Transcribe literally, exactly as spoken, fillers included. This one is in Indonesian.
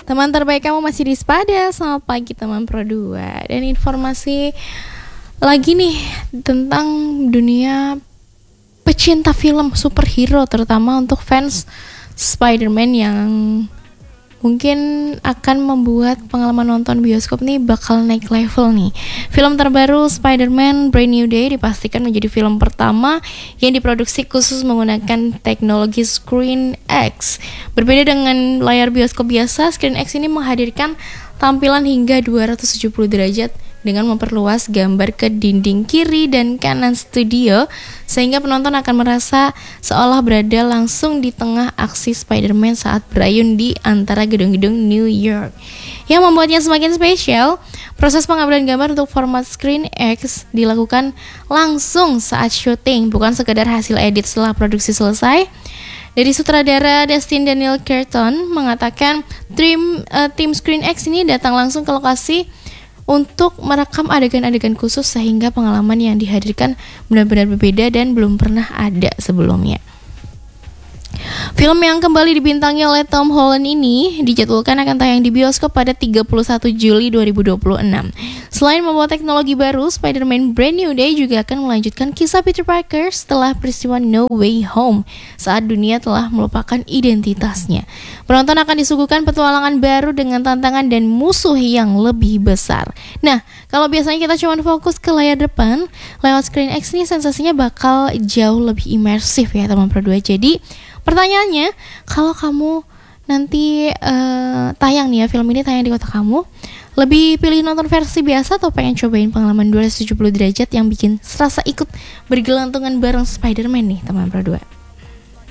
Teman terbaik kamu masih di Spada. Selamat pagi teman Pro dua. Dan informasi lagi nih tentang dunia pecinta film superhero, terutama untuk fans Spider-Man yang mungkin akan membuat pengalaman nonton bioskop nih bakal naik level nih. Film terbaru Spider-Man Brand New Day dipastikan menjadi film pertama yang diproduksi khusus menggunakan teknologi Screen X. Berbeda dengan layar bioskop biasa, Screen X ini menghadirkan tampilan hingga dua ratus tujuh puluh derajat dengan memperluas gambar ke dinding kiri dan kanan studio, sehingga penonton akan merasa seolah berada langsung di tengah aksi Spider-Man saat berayun di antara gedung-gedung New York. Yang membuatnya semakin spesial, proses pengambilan gambar untuk format Screen X dilakukan langsung saat syuting, bukan sekadar hasil edit setelah produksi selesai. Dari sutradara Destin Daniel Cretton mengatakan tim uh, tim Screen X ini datang langsung ke lokasi untuk merekam adegan-adegan khusus sehingga pengalaman yang dihadirkan benar-benar berbeda dan belum pernah ada sebelumnya. Film yang kembali dibintangi oleh Tom Holland ini dijadwalkan akan tayang di bioskop pada tiga puluh satu Juli dua ribu dua puluh enam. Selain membawa teknologi baru, Spider-Man Brand New Day juga akan melanjutkan kisah Peter Parker setelah peristiwa No Way Home saat dunia telah melupakan identitasnya. Penonton akan disuguhkan petualangan baru dengan tantangan dan musuh yang lebih besar. Nah, kalau biasanya kita cuma fokus ke layar depan, lewat Screen X ini sensasinya bakal jauh lebih imersif ya teman Pro dua. Jadi pertanyaannya, kalau kamu nanti uh, tayang nih ya, film ini tayang di kota kamu, lebih pilih nonton versi biasa atau pengen cobain pengalaman dua ratus tujuh puluh derajat yang bikin serasa ikut bergelantungan bareng Spider-Man nih teman Pro dua?